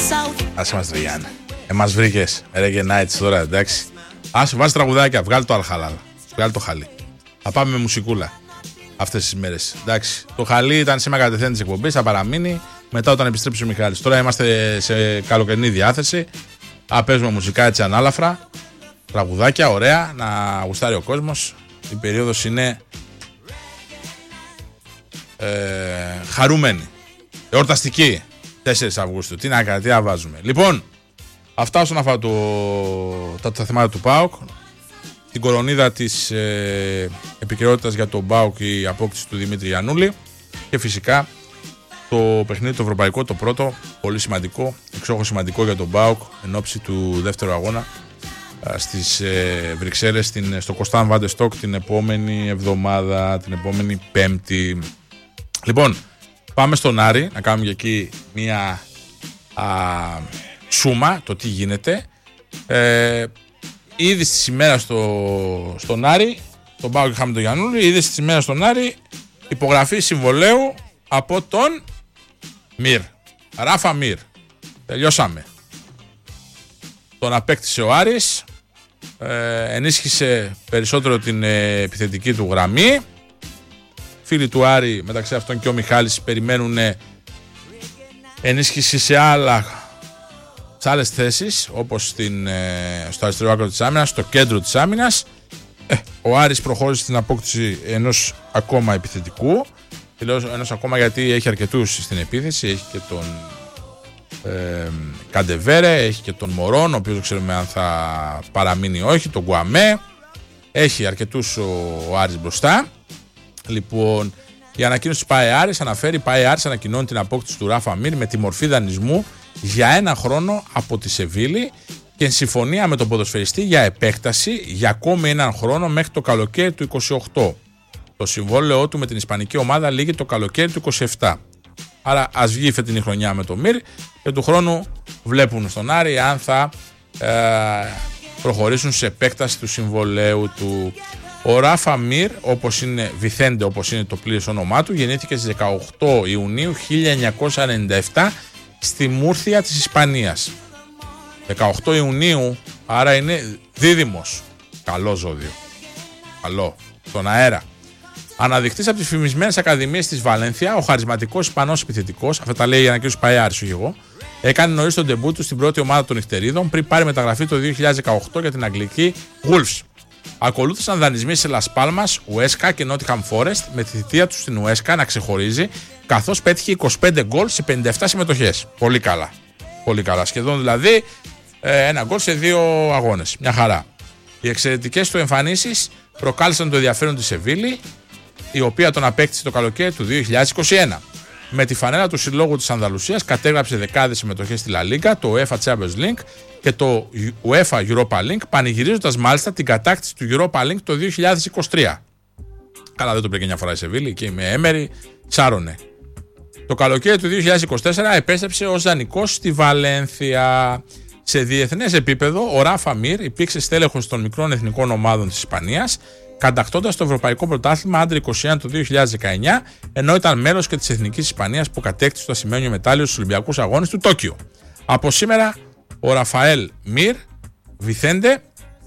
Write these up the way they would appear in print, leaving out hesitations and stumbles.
Άσε μας ρε Γιάννη. Μας βρήκες. Ρε Γεννάιτς τώρα, εντάξει. Άσε βάζει τραγουδάκια, βγάλει το Αλχαλάλ. Βγάλει το χαλί. Θα πάμε με μουσικούλα αυτές τις μέρες. Εντάξει. Το χαλί ήταν σήμερα κατευθείαν της εκπομπής, θα παραμείνει μετά όταν επιστρέψει ο Μιχάλης. Τώρα είμαστε σε καλοκαιρινή διάθεση. Παίζουμε μουσικά έτσι ανάλαφρα. Τραγουδάκια, ωραία, να γουστάρει ο κόσμος. Η περίοδος είναι χαρούμενη. Εορταστική. 4 Αυγούστου. Τι να κάνει, τι να βάζουμε. Λοιπόν, αυτά όσον αφορά τα θέματα του ΠΑΟΚ. Την κορονίδα της επικαιρότητας για τον ΠΑΟΚ, η απόκτηση του Δημήτρη Γιαννούλη. Και φυσικά το παιχνίδι το ευρωπαϊκό, το πρώτο, πολύ σημαντικό, εξόχως σημαντικό για τον ΠΑΟΚ εν ώψη του δεύτερου αγώνα στις Βρυξέλλες, στο Κωνσταντ Βάντεστοκ την επόμενη εβδομάδα, την επόμενη Πέμπτη. Λοιπόν, πάμε στον Άρη να κάνουμε και εκεί μία σούμα το τι γίνεται. Ήδη στις ημέρας στον Άρη, τον ΠΑΟΚ είχαμε τον Γιαννούλη, ήδη στις ημέρας στον Άρη υπογραφή συμβολέου από τον Μυρ, Ράφα Μυρ. Τελειώσαμε. Τον απέκτησε ο Άρης, ενίσχυσε περισσότερο την επιθετική του γραμμή. Φίλοι του Άρη, μεταξύ αυτών και ο Μιχάλης, περιμένουν ενίσχυση σε άλλες θέσεις, όπως στο αριστερό άκρο της άμυνας, στο κέντρο της άμυνας. Ο Άρης προχώρησε στην απόκτηση ενός ακόμα επιθετικού, ενός ακόμα γιατί έχει αρκετούς στην επίθεση. Έχει και τον Καντεβέρε, έχει και τον Μωρόν, ο οποίος δεν ξέρουμε αν θα παραμείνει ή όχι, τον Γκουαμέ. Έχει αρκετούς ο Άρης μπροστά. Λοιπόν, η ανακοίνωση της ΠΑΕ Άρης αναφέρει: η ΠΑΕ Άρης ανακοινώνει την απόκτηση του Ράφα Μυρ με τη μορφή δανεισμού για 1 χρόνο από τη Σεβίλη και εν συμφωνία με τον ποδοσφαιριστή για επέκταση για ακόμη 1 χρόνο μέχρι το καλοκαίρι του 28. Το συμβόλαιό του με την ισπανική ομάδα λήγει το καλοκαίρι του 27. Άρα ας βγει η φετινή χρονιά με τον Μυρ και του χρόνου βλέπουν στον Άρη αν θα προχωρήσουν σε επέκταση του συμβολαίου του. Ο Ράφα Μυρ, όπως είναι Βιθέντε, όπως είναι το πλήρες όνομά του, γεννήθηκε στις 18 Ιουνίου 1997 στη Μούρθια της Ισπανίας. 18 Ιουνίου, άρα είναι δίδυμος. Καλό ζώδιο. Καλό. Στον αέρα. Αναδειχτής από τις φημισμένες ακαδημίες της Βαλένθια, ο χαρισματικός Ισπανός επιθετικός, αυτά τα λέει η ανακοίνωση Παϊάρης, όχι εγώ, έκανε νωρίς τον ντεμπούτ του στην πρώτη ομάδα των νυχτερίδων πριν πάρει μεταγραφή το 2018 για την αγγλική Wolves. Ακολούθησαν δανεισμοί σε Las Palmas, Ουέσκα και Nottingham Forest, με τη θητεία του στην Ουέσκα να ξεχωρίζει, καθώς πέτυχε 25 γκολ σε 57 συμμετοχές. Πολύ καλά. Πολύ καλά. Σχεδόν δηλαδή 1 γκολ σε 2 αγώνες. Μια χαρά. Οι εξαιρετικές του εμφανίσεις προκάλεσαν το ενδιαφέρον της Σεβίλη, η οποία τον απέκτησε το καλοκαίρι του 2021. Με τη φανέλα του συλλόγου της Ανδαλουσίας κατέγραψε δεκάδες συμμετοχές στη La Liga, το UEFA Champions League και το UEFA Europa League, πανηγυρίζοντας μάλιστα την κατάκτηση του Europa League το 2023. Καλά, δεν το πήγε μια φορά η Σεβίλη και με Έμερι τσάρωνε. Το καλοκαίρι του 2024 επέστρεψε ως δανεικός στη Βαλένθια. Σε διεθνές επίπεδο, ο Ράφα Μυρ υπήρξε στέλεχος των μικρών εθνικών ομάδων της Ισπανίας, κατακτώντας το Ευρωπαϊκό Πρωτάθλημα Άντερ 21 το 2019, ενώ ήταν μέλος και της Εθνικής Ισπανίας που κατέκτησε το ασημένιο μετάλλιο στους Ολυμπιακούς Αγώνες του Τόκιο. Από σήμερα, ο Ραφαέλ Μυρ Βιθέντε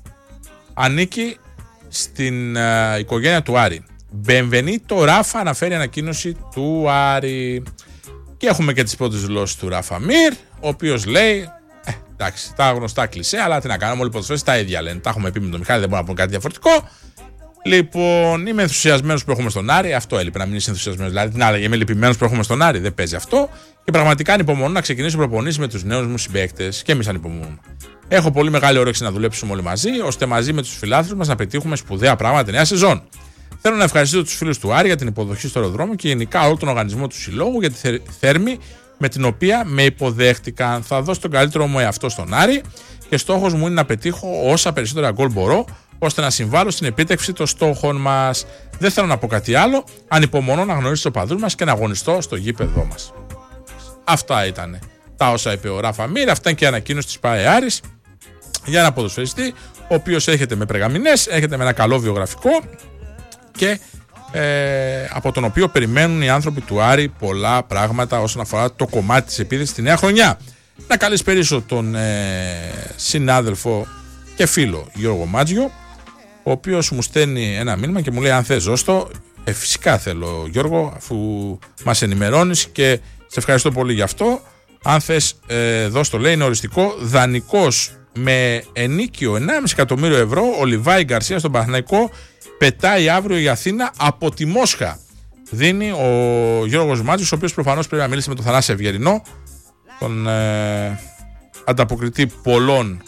ανήκει στην οικογένεια του Άρη. Μπενβενίτο Ράφα, αναφέρει ανακοίνωση του Άρη. Και έχουμε και τις πρώτες δηλώσεις του Ράφα Μυρ, ο οποίος λέει: εντάξει, τα γνωστά κλισέ, αλλά τι να κάνουμε, όλοι οι ποδοσφαιριστές τα ίδια λένε. Τα έχουμε πει με τον Μιχάλη, δεν μπορούμε να πούμε κάτι διαφορετικό. Λοιπόν, είμαι ενθουσιασμένος που έχουμε στον Άρη. Αυτό έλειπε, να μην είσαι ενθουσιασμένος. Δηλαδή, την άλλη, είμαι λυπημένος που έχουμε στον Άρη. Δεν παίζει αυτό. Και πραγματικά ανυπομονώ να ξεκινήσω προπονήσεις με τους νέους μου συμπαίκτες. Και εμείς ανυπομονούμε. Έχω πολύ μεγάλη όρεξη να δουλέψουμε όλοι μαζί, ώστε μαζί με τους φιλάθλους μας να πετύχουμε σπουδαία πράγματα τη νέα σεζόν. Θέλω να ευχαριστήσω τους φίλους του Άρη για την υποδοχή στο αεροδρόμιο και γενικά όλο τον οργανισμό του Συλλόγου για τη θέρμη με την οποία με υποδέχτηκαν. Θα δώσω τον καλύτερο μου εαυτό στον Άρη και στόχος μου είναι να πετύχω όσα περισσότερα γκολ μπορώ, ώστε να συμβάλλω στην επίτευξη των στόχων μας. Δεν θέλω να πω κάτι άλλο. Ανυπομονώ να γνωρίσω τους οπαδούς μας και να αγωνιστώ στο γήπεδό μας. Αυτά ήταν τα όσα είπε ο Ράφα Μυρ. Αυτά είναι και η ανακοίνωση της ΠΑΕ Άρης για ένα ποδοσφαιριστή, ο οποίος έρχεται με περγαμηνές, έρχεται με ένα καλό βιογραφικό και από τον οποίο περιμένουν οι άνθρωποι του Άρη πολλά πράγματα όσον αφορά το κομμάτι της επίθεσης στη νέα χρονιά. Να καλησπερίσω τον συνάδελφο και φίλο Γιώργο Μάτζιο, ο οποίος μου στέλνει ένα μήνυμα και μου λέει: αν θες ζώστο. Φυσικά θέλω, Γιώργο, αφού μας ενημερώνεις και σε ευχαριστώ πολύ γι' αυτό. Αν θες δώσ' το, λέει, είναι οριστικό. Δανεικός με ενίκιο 1,5 εκατομμύριο ευρώ, ο Λιβάη Γκαρσία στον Παναθηναϊκό, πετάει αύριο η Αθήνα από τη Μόσχα. Δίνει ο Γιώργος Μάτζιος, ο οποίος προφανώς πρέπει να μιλήσει με τον Θανάση Ευγερινό, τον ανταποκριτή πολλών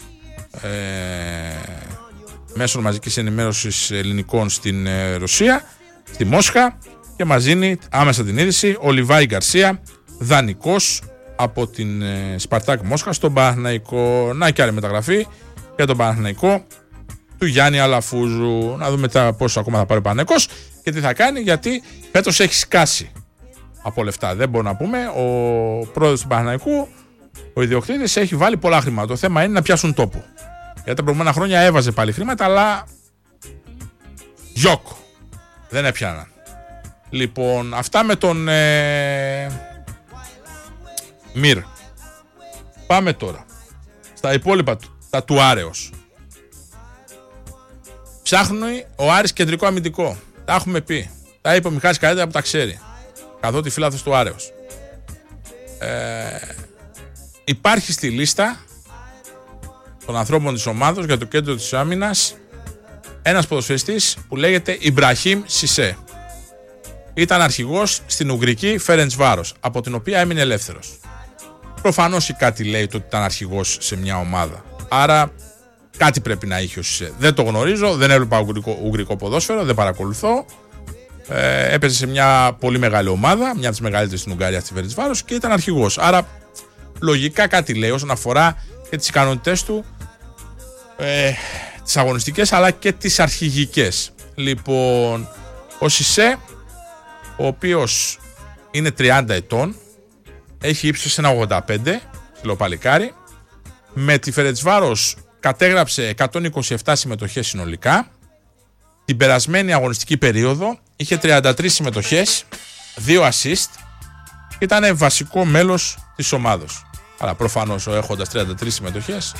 μέσων μαζικής ενημέρωσης ελληνικών στην Ρωσία, στη Μόσχα, και μας δίνει άμεσα την είδηση: ο Λιβάη Γκαρσία, δανεικός από την Σπαρτάκ Μόσχα στον Παναθηναϊκό. Να και άλλη μεταγραφή για τον Παναθηναϊκό του Γιάννη Αλαφούζου. Να δούμε πόσο ακόμα θα πάρει ο Παναθηναϊκός και τι θα κάνει, γιατί φέτος έχει σκάσει από λεφτά. Δεν μπορούμε να πούμε. Ο πρόεδρος του Παναθηναϊκού, ο ιδιοκτήτης, έχει βάλει πολλά χρήματα. Το θέμα είναι να πιάσουν τόπο. Γιατί τα προηγούμενα χρόνια έβαζε πάλι χρήματα, αλλά γιόκο. Δεν έπιαναν. Λοιπόν, αυτά με τον Μυρ. Πάμε τώρα στα υπόλοιπα, τα του Άρεος. Ψάχνει ο Άρης κεντρικό αμυντικό. Τα έχουμε πει. Τα είπε ο Μιχάλης καλύτερα που τα ξέρει, καθότι φίλαθος του Άρεος. Υπάρχει στη λίστα των ανθρώπων της ομάδος για το κέντρο της άμυνας ένας ποδοσφαιριστής που λέγεται Ιμπραχήμ Σισέ. Ήταν αρχηγός στην Ουγγρική Φερεντσβάρος, από την οποία έμεινε ελεύθερος. Προφανώς ή κάτι λέει το ότι ήταν αρχηγός σε μια ομάδα. Άρα κάτι πρέπει να είχε ο Σισέ. Δεν το γνωρίζω, δεν έβλεπα ουγγρικό ποδόσφαιρο, δεν παρακολουθώ. Έπαιζε σε μια πολύ μεγάλη ομάδα, μια από τις μεγαλύτερες στην Ουγγαρία, στη Φερεντσβάρος, και ήταν αρχηγός. Άρα λογικά κάτι λέει όσον αφορά και τις ικανότητες του, τις αγωνιστικές αλλά και τις αρχηγικές. Λοιπόν, ο Σισέ, ο οποίος είναι 30 ετών, έχει ύψος 1,85, ψιλοπαλικάρι, με τη Φερεντσβάρος κατέγραψε 127 συμμετοχές συνολικά. Την περασμένη αγωνιστική περίοδο είχε 33 συμμετοχές, 2 assist, και ήταν βασικό μέλος της ομάδος. Αλλά προφανώς ο έχοντας 33 συμμετοχές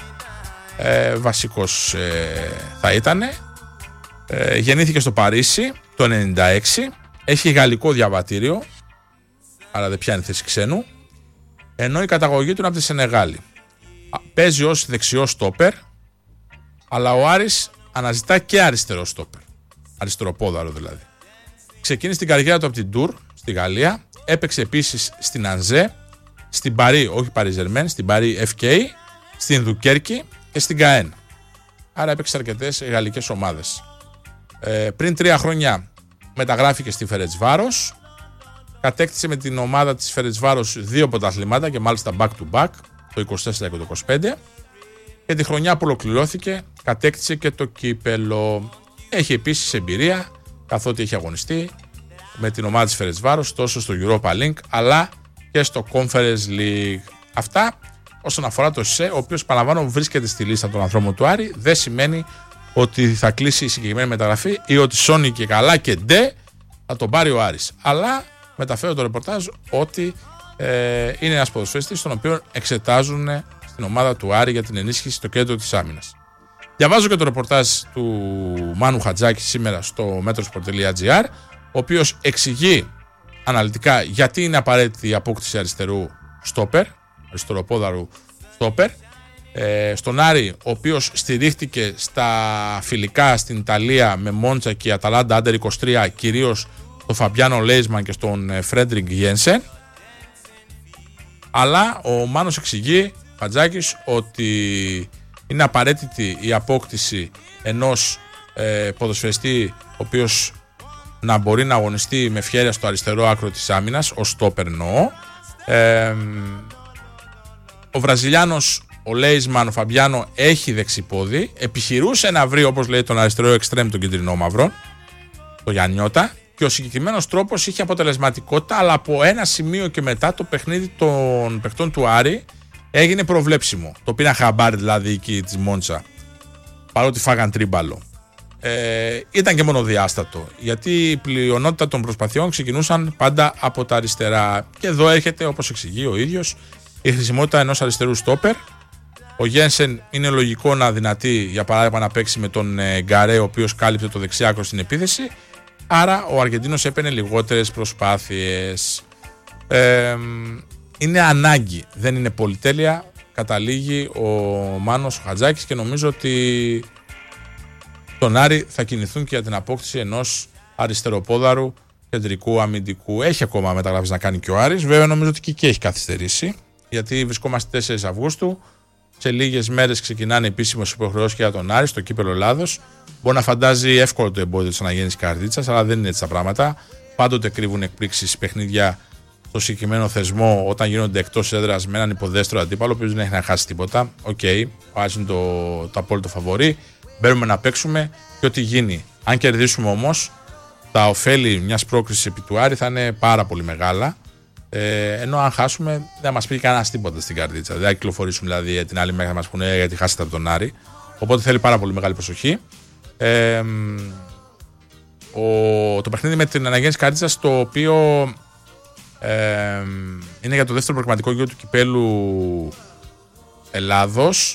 βασικός θα ήταν. Γεννήθηκε στο Παρίσι το 1996, έχει γαλλικό διαβατήριο, αλλά δεν πιάνει θέση ξένου, ενώ η καταγωγή του είναι από τη Σενεγάλη. Παίζει ως δεξιό στόπερ, αλλά ο Άρης αναζητά και αριστερό στόπερ, αριστεροπόδαρο δηλαδή. Ξεκίνησε την καριέρα του από την Τουρ στη Γαλλία, έπαιξε επίσης στην Ανζέ, στην Παρί, όχι Παριζερμέν, στην Παρί FK, στην Δουκέρκη και στην Καέν. Άρα έπαιξε αρκετές γαλλικές ομάδες. Πριν 3 χρόνια μεταγράφηκε στη Φερεντσβάρος, κατέκτησε με την ομάδα της Φερεντσβάρος 2 πρωταθλήματα και μάλιστα back to back, το 24 και το 25, και τη χρονιά που ολοκληρώθηκε κατέκτησε και το κύπελο. Έχει επίσης εμπειρία, καθότι έχει αγωνιστεί με την ομάδα της Φερεντσβάρος τόσο στο Europa League αλλά και στο Conference League. Αυτά όσον αφορά το ΣΕ, ο οποίος, παραλαμβάνω, βρίσκεται στη λίστα των ανθρώπων του Άρη. Δεν σημαίνει ότι θα κλείσει η συγκεκριμένη μεταγραφή ή ότι σώνει και καλά και ντε θα τον πάρει ο Άρης. Αλλά μεταφέρω το ρεπορτάζ ότι είναι ένας ποδοσφαιριστής τον οποίο εξετάζουν στην ομάδα του Άρη για την ενίσχυση στο κέντρο της άμυνας. Διαβάζω και το ρεπορτάζ του Μάνου Χατζάκη σήμερα στο metrosport.gr, ο οποίος εξηγεί αναλυτικά γιατί είναι απαραίτητη η απόκτηση αριστερού στόπερ, αριστεροπόδαρου στόπερ, στον Άρη, ο οποίος στηρίχτηκε στα φιλικά στην Ιταλία με Μόντσα και Αταλάντα Άντερ 23, κυρίως τον Φαμπιάνο Λέισμαν και στον Φρέντρινγκ Γένσεν. Αλλά ο Μάνος εξηγεί, Χατζάκης, ότι είναι απαραίτητη η απόκτηση ενός ποδοσφαιριστή ο οποίος να μπορεί να αγωνιστεί με ευχέρεια στο αριστερό άκρο της άμυνας, ο στόπερ εννοώ. Ο Βραζιλιάνος, ο Λέισμαν, ο Φαμπιάνο, έχει δεξιπόδι. Επιχειρούσε να βρει, όπως λέει, τον αριστερό εξτρέμ, τον κεντρινό μαύρο, το Γιαννιώτα, και ο συγκεκριμένος τρόπος είχε αποτελεσματικότητα, αλλά από ένα σημείο και μετά το παιχνίδι των παιχτών του Άρη έγινε προβλέψιμο. Το πήραν χαμπάρι δηλαδή εκεί της Μόντσα, παρότι φάγαν τρίμπαλο. Ήταν και μονοδιάστατο, γιατί η πλειονότητα των προσπαθειών ξεκινούσαν πάντα από τα αριστερά. Και εδώ έρχεται, όπως εξηγεί ο ίδιος, η χρησιμότητα ενός αριστερού στόπερ. Ο Γένσεν είναι λογικό να δυνατεί, για παράδειγμα, να παίξει με τον Γκαρέ, ο οποίος κάλυψε το δεξιάκρο στην επίθεση. Άρα ο Αργεντίνος έπαιρνε λιγότερες προσπάθειες. Είναι ανάγκη, δεν είναι πολυτέλεια. Καταλήγει ο Μάνος ο Χατζάκης και νομίζω ότι τον Άρη θα κινηθούν και για την απόκτηση ενός αριστεροπόδαρου κεντρικού αμυντικού. Έχει ακόμα μεταγραφές να κάνει και ο Άρης. Βέβαια νομίζω ότι και έχει καθυστερήσει, γιατί βρισκόμαστε 4 Αυγούστου. Σε λίγες μέρες ξεκινάνε επίσημες υποχρεώσεις και για τον Άρη στο κύπελλο Ελλάδος. Μπορεί να φαντάζει εύκολο το εμπόδιο της αναγέννησης Καρδίτσας, αλλά δεν είναι έτσι τα πράγματα. Πάντοτε κρύβουν εκπλήξεις παιχνίδια στο συγκεκριμένο θεσμό όταν γίνονται εκτός έδρας με έναν υποδέστρο αντίπαλο, ο οποίος δεν έχει να χάσει τίποτα. Οκ, ο Άρης είναι το απόλυτο φαβορί. Μπαίνουμε να παίξουμε και ό,τι γίνει. Αν κερδίσουμε όμως, τα ωφέλη μιας πρόκρισης επί του Άρη θα είναι πάρα πολύ μεγάλα. Ενώ αν χάσουμε, δεν θα μας πει κανένας τίποτα στην Καρδίτσα. Δεν θα κυκλοφορήσουμε δηλαδή την άλλη μέρα να μας πούνε γιατί χάσετε από τον Άρη. Οπότε θέλει πάρα πολύ μεγάλη προσοχή. Το παιχνίδι με την αναγέννηση Καρδίτσας, το οποίο είναι για το δεύτερο προκριματικό γύρο του κυπέλου Ελλάδος.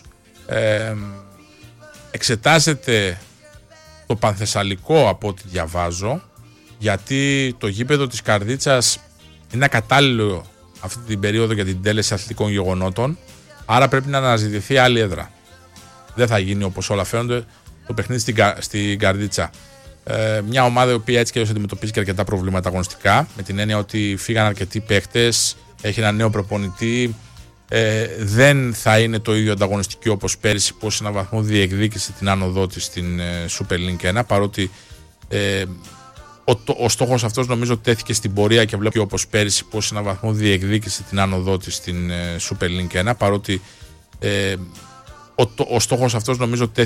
Εξετάζεται το Πανθεσσαλικό από ό,τι διαβάζω, γιατί το γήπεδο της Καρδίτσας είναι ακατάλληλο αυτή την περίοδο για την τέλεση αθλητικών γεγονότων, άρα πρέπει να αναζητηθεί άλλη έδρα. Δεν θα γίνει όπως όλα φαίνονται το παιχνίδι στην Καρδίτσα. Μια ομάδα η οποία έτσι και έτσι αντιμετωπίζει και αρκετά προβλήματα αγωνιστικά, με την έννοια ότι φύγαν αρκετοί παίχτες, έχει ένα νέο προπονητή, δεν θα είναι το ίδιο ανταγωνιστική όπως πέρυσι, που σε έναν βαθμό διεκδίκησε την άνοδό της στην Super League 1, παρότι ο στόχος αυτός νομίζω τέθηκε στην πορεία και βλέπει όπως πέρυσι, που σε έναν βαθμό διεκδίκησε την άνοδό της στην Super League 1, παρότι ο στόχος αυτός νομίζω